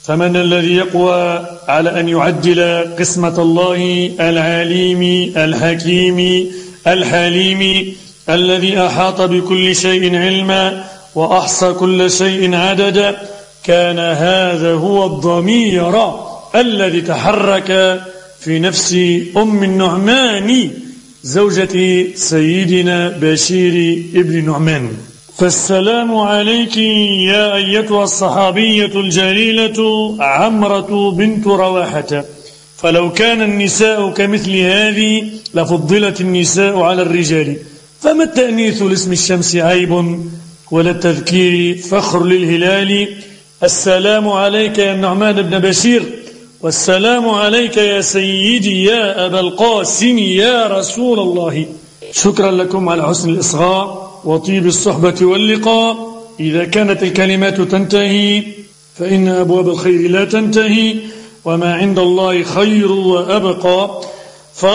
فمن الذي يقوى على أن يعدل قسمة الله العليم الحكيم الحليم الذي أحاط بكل شيء علما وأحصى كل شيء عددا؟ كان هذا هو الضمير الذي تحرك في نفس أم النعمان زوجة سيدنا بشير ابن نعمان. فالسلام عليك يا أيتها الصحابية الجليلة عمرة بنت رواحة. فلو كان النساء كمثل هذه لفضلت النساء على الرجال. فما التأنيث لاسم الشمس عيب ولا التذكير فخر للهلال. السلام عليك يا النعمان بن بشير، والسلام عليك يا سيدي يا أبا القاسم يا رسول الله. شكرا لكم على حسن الإصغاء وطيب الصحبة واللقاء. إذا كانت الكلمات تنتهي فإن أبواب الخير لا تنتهي، وما عند الله خير وأبقى.